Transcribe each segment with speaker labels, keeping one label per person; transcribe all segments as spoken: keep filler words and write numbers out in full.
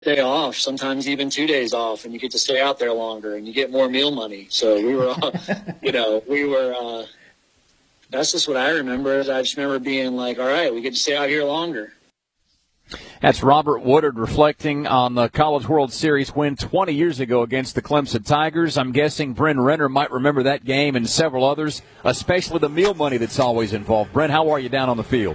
Speaker 1: day off, sometimes even two days off, and you get to stay out there longer and you get more meal money. So we were, all, you know, we were, uh, that's just what I remember. I just remember being like, all right, we get to stay out here longer.
Speaker 2: That's Robert Woodard reflecting on the College World Series win twenty years ago against the Clemson Tigers. I'm guessing Bryn Renner might remember that game and several others, especially the meal money that's always involved. Bryn, how are you down on the field?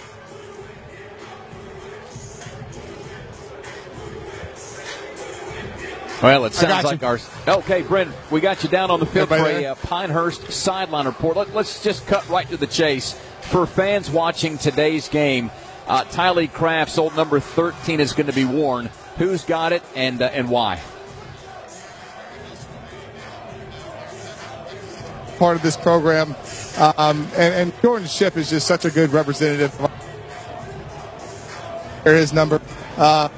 Speaker 2: Well, it sounds like our – okay, Bryn, we got you down on the field Everybody for a uh, Pinehurst sideline report. Let, let's just cut right to the chase. For fans watching today's game, uh, Tylee Craft's old number thirteen is going to be worn. Who's got it and uh, and why?
Speaker 3: Part of this program. Um, and, and Jordan Shipp is just such a good representative. His number. Uh,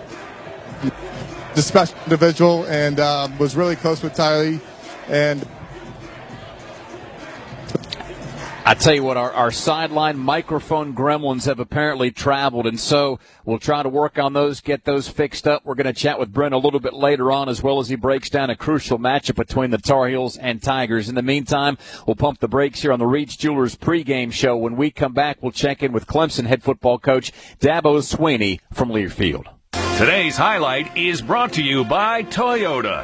Speaker 3: a special individual and um, was really close with Tylee. And
Speaker 2: I tell you what, our, our sideline microphone gremlins have apparently traveled, and so we'll try to work on those, get those fixed up. We're going to chat with Brent a little bit later on, as well as he breaks down a crucial matchup between the Tar Heels and Tigers. In the meantime, we'll pump the brakes here on the Reed's Jewelers pregame show. When we come back, we'll check in with Clemson head football coach Dabo Swinney from Learfield.
Speaker 4: Today's highlight is brought to you by Toyota.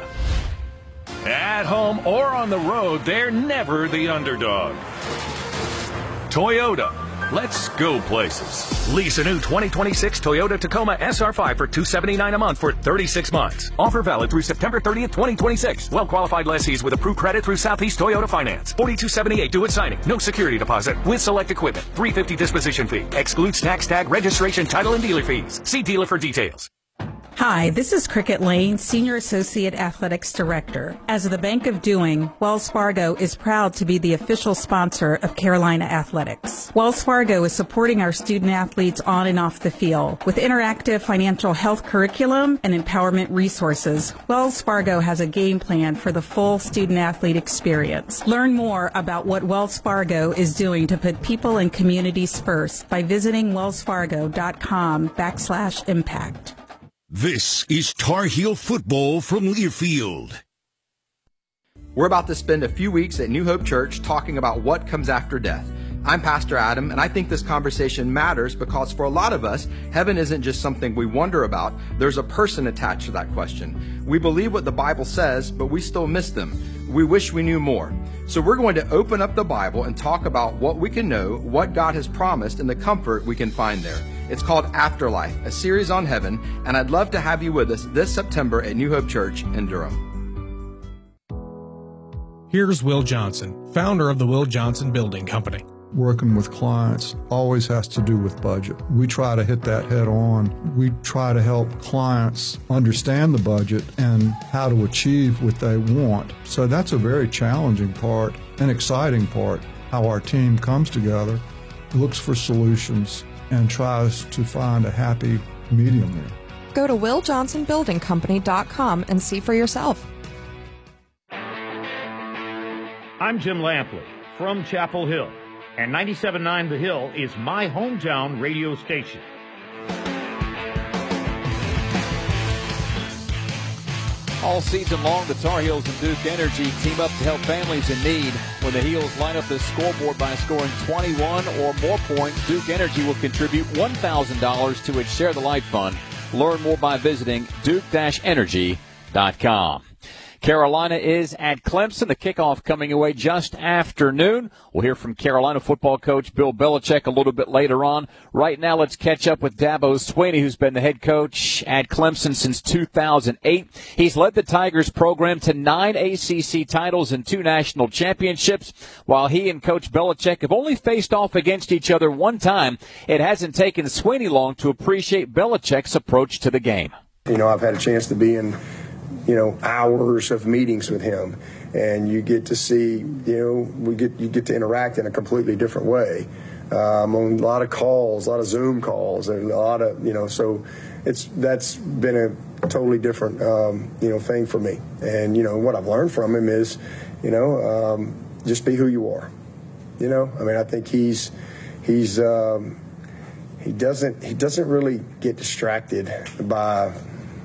Speaker 4: At home or on the road, they're never the underdog. Toyota. Let's go places. Lease a new twenty twenty-six Toyota Tacoma S R five for two hundred seventy-nine dollars a month for thirty-six months. Offer valid through September thirtieth, twenty twenty-six. Well-qualified lessees with approved credit through Southeast Toyota Finance. forty-two seventy-eight due at signing. No security deposit. With select equipment. three hundred fifty dollars disposition fee. Excludes tax tag, registration, title, and dealer fees. See dealer for details.
Speaker 5: Hi, this is Cricket Lane, Senior Associate Athletics Director. As the Bank of Doing, Wells Fargo is proud to be the official sponsor of Carolina Athletics. Wells Fargo is supporting our student athletes on and off the field. With interactive financial health curriculum and empowerment resources, Wells Fargo has a game plan for the full student athlete experience. Learn more about what Wells Fargo is doing to put people and communities first by visiting wellsfargo.com backslash impact.
Speaker 6: This is Tar Heel football from Learfield.
Speaker 7: We're about to spend a few weeks at New Hope Church talking about what comes after death. I'm Pastor Adam, and I think this conversation matters because for a lot of us, heaven isn't just something we wonder about. There's a person attached to that question. We believe what the Bible says, but we still miss them. We wish we knew more. So we're going to open up the Bible and talk about what we can know, what God has promised, and the comfort we can find there. It's called Afterlife, a series on heaven, and I'd love to have you with us this September at New Hope Church in Durham.
Speaker 8: Here's Will Johnson, founder of the Will Johnson Building Company.
Speaker 9: Working with clients always has to do with budget. We try to hit that head on. We try to help clients understand the budget and how to achieve what they want. So that's a very challenging part, an exciting part, how our team comes together, looks for solutions, and tries to find a happy medium there.
Speaker 10: Go to will johnson building company dot com and see for yourself.
Speaker 11: I'm Jim Lampley from Chapel Hill, and ninety-seven point nine The Hill is my hometown radio station.
Speaker 2: All season long, the Tar Heels and Duke Energy team up to help families in need. When the Heels line up the scoreboard by scoring twenty-one or more points, Duke Energy will contribute one thousand dollars to its Share the Light Fund. Learn more by visiting duke energy dot com. Carolina is at Clemson. The kickoff coming away just after noon. We'll hear from Carolina football coach Bill Belichick a little bit later on. Right now, let's catch up with Dabo Swinney, who's been the head coach at Clemson since two thousand eight. He's led the Tigers program to nine A C C titles and two national championships. While he and Coach Belichick have only faced off against each other one time, it hasn't taken Swinney long to appreciate Belichick's approach to the game.
Speaker 12: You know, I've had a chance to be in you know, hours of meetings with him, and you get to see, you know, we get you get to interact in a completely different way. Um, on a lot of calls, a lot of Zoom calls, and a lot of, you know, so it's that's been a totally different, um, you know, thing for me. And, you know, what I've learned from him is, you know, um, just be who you are. You know, I mean, I think he's he's um, he doesn't he doesn't really get distracted by